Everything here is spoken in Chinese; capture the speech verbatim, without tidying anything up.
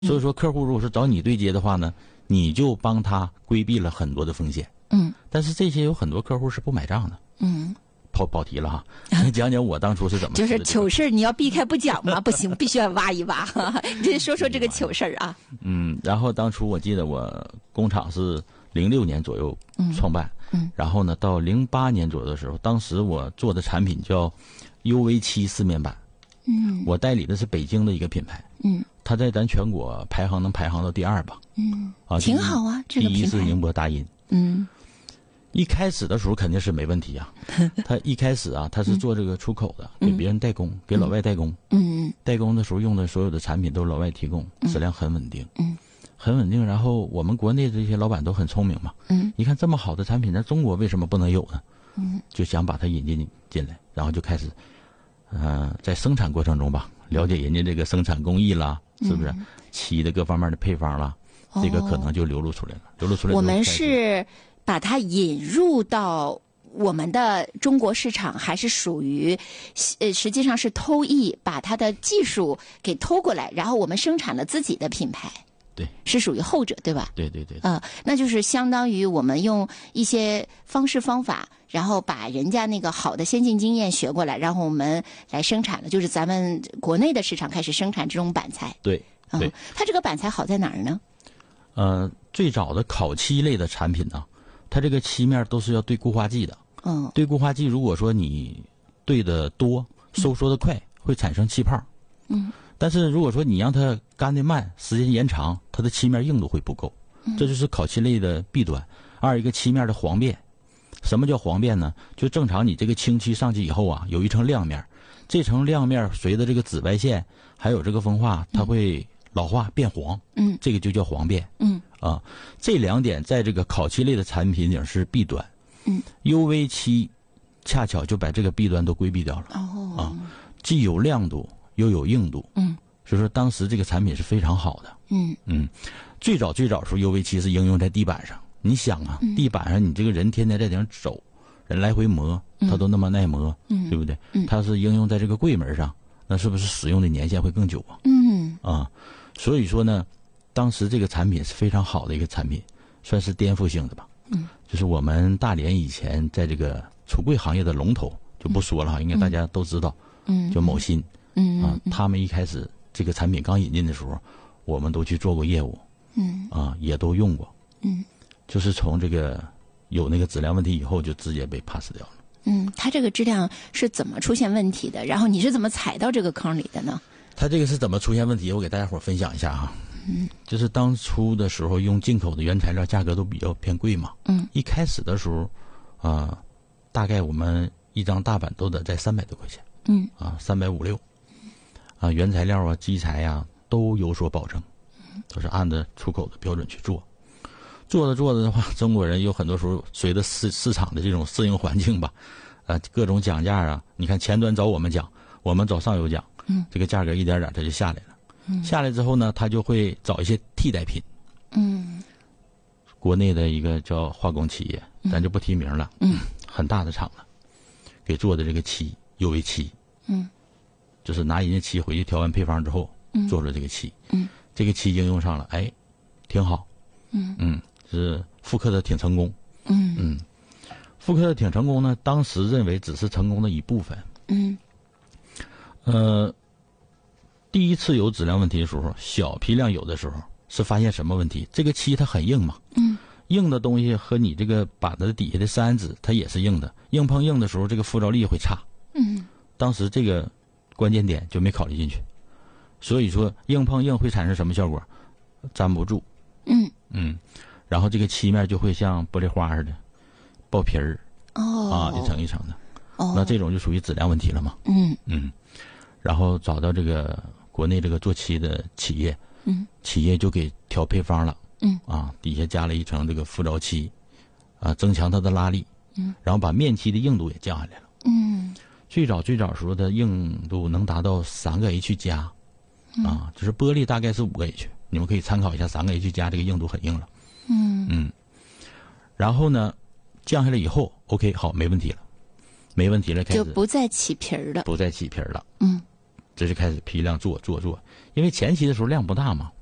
所以说客户如果是找你对接的话呢，你就帮他规避了很多的风险。 嗯， 但是这些有很多客户是不买账的。 嗯， 跑跑题了哈，讲讲我当初是怎么就是糗事你要避开不讲吗？不行，必须要挖一挖。这说说这个糗事啊。 嗯，然后当初我记得我工厂是零六年左右创办， 嗯，嗯然后呢到零八年左右的时候，当时我做的产品叫 U V 七四面板， 嗯， 我代理的是北京的一个品牌， 嗯， 它在咱全国排行能排行到第二吧， 嗯， 啊， 挺好啊，这个第一是宁波大音， 嗯。 一开始的时候肯定是没问题啊，他一开始啊，他是做这个出口的，嗯、给别人代工，给老外代工。 嗯嗯。 代工的时候用的所有的产品都是老外提供，质量很稳定。 嗯。 很稳定。然后我们国内这些老板都很聪明嘛。 嗯。 一看这么好的产品，在中国为什么不能有呢？ 嗯。 就想把它引进进来，然后就开始，呃，在生产过程中吧，了解人家这个生产工艺啦，是不是？漆的各方面的配方啦， 哦、 这个可能就流露出来了。流露出来。 我们是。把它引入到我们的中国市场，还是属于呃，实际上是偷艺，把它的技术给偷过来，然后我们生产了自己的品牌。 对， 是属于后者，对吧？ 对对对。 呃，那就是相当于我们用一些方式方法，然后把人家那个好的先进经验学过来，然后我们来生产了，就是咱们国内的市场开始生产这种板材。 对对、 嗯，它这个板材好在哪儿呢？ 呃，最早的烤漆类的产品呢，它这个漆面都是要对固化剂的。 嗯， 对固化剂，如果说你对的多，收缩的快，嗯、会产生气泡。 嗯。 但是如果说你让它干的慢，时间延长，它的漆面硬度会不够。嗯。这就是烤漆类的弊端。二一个漆面的黄变。什么叫黄变呢？就正常你这个清漆上去以后啊，有一层亮面，这层亮面随着这个紫外线还有这个风化，它会老化变黄。 嗯。 这个就叫黄变。 嗯。 啊，这两点在这个烤漆类的产品里是弊端。 嗯 ，U V 七恰巧就把这个弊端都规避掉了。 哦， 啊，既有亮度又有硬度。 嗯， 所以说当时这个产品是非常好的。 嗯嗯，最早最早的时候 U V 七是应用在地板上。你想啊， 嗯、 地板上你这个人天天在顶上走，人来回磨，它都那么耐磨， 嗯、 对不对？ 嗯、 它是应用在这个柜门上，那是不是使用的年限会更久啊？ 嗯啊，所以说呢，当时这个产品是非常好的一个产品，算是颠覆性的吧。 嗯， 就是我们大连以前在这个橱柜行业的龙头就不说了哈，嗯、应该大家都知道。 嗯， 叫某新。 嗯啊，他们一开始这个产品刚引进的时候，我们都去做过业务。 嗯啊，也都用过。 嗯， 就是从这个有那个质量问题以后，就直接被 pass 掉了。 嗯，它这个质量是怎么出现问题的？然后你是怎么踩到这个坑里的呢？ 它这个是怎么出现问题？我给大家伙分享一下哈。 嗯， 就是当初的时候用进口的原材料价格都比较偏贵嘛。 嗯， 一开始的时候，啊、呃，大概我们一张大板都得在三百多块钱。 嗯， 啊，三百五六。啊，原材料啊、基材呀、啊、都有所保证，都是按照出口的标准去做。做着做着的话，中国人有很多时候随着市市场的这种适应环境吧，啊，各种讲价啊，你看前端找我们讲，我们找上游讲， 嗯， 这个价格一点点它就下来了。 嗯， 下来之后呢，他就会找一些替代品。 嗯， 国内的一个叫化工企业，咱就不提名了。 嗯， 很大的厂子，给做的这个漆 U V 漆。 嗯， 就是拿人家漆回去调完配方之后， 嗯， 做出这个漆。 嗯， 这个漆应用上了，哎，挺好。 嗯嗯，是复刻的挺成功。 嗯嗯，复刻的挺成功呢，当时认为只是成功的一部分。 嗯， 呃，第一次有质量问题的时候，小批量有的时候是发现什么问题？这个漆它很硬嘛。 嗯， 硬的东西和你这个板子底下的砂纸它也是硬的，硬碰硬的时候，这个附着力会差。 嗯， 当时这个关键点就没考虑进去，所以说硬碰硬会产生什么效果？粘不住。 嗯嗯，然后这个漆面就会像玻璃花似的爆皮儿。 哦啊，一层一层的。 哦， 那这种就属于质量问题了嘛。 嗯嗯，然后找到这个国内这个做漆的企业， 嗯， 企业就给调配方了。 嗯啊，底下加了一层这个附着漆，啊，增强它的拉力。 嗯， 然后把面漆的硬度也降下来了。 嗯， 最早最早时候的硬度能达到三个 H 加，啊，就是玻璃大概是五个 H， 你们可以参考一下，三个 H 加这个硬度很硬了。 嗯嗯，然后呢，降下来以后 ，OK， 好，没问题了，没问题了，开始就不再起皮儿了， 不再起皮儿了。 嗯， 这就开始批量做做做，因为前期的时候量不大嘛，